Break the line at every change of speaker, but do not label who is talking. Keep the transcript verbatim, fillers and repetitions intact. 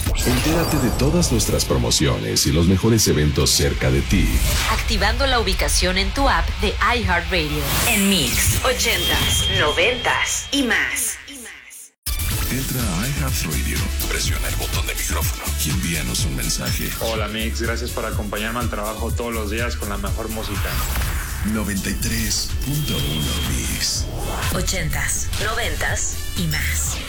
Entérate de todas nuestras promociones y los mejores eventos cerca de ti,
activando la ubicación en tu app de iHeartRadio.
En Mix, ochentas, noventas y más.
Entra a iHeartRadio, presiona el botón de micrófono y envíanos un mensaje.
Hola Mix, gracias por acompañarme al trabajo todos los días con la mejor música.
noventa y tres punto uno Mix.
Ochentas, noventas y más.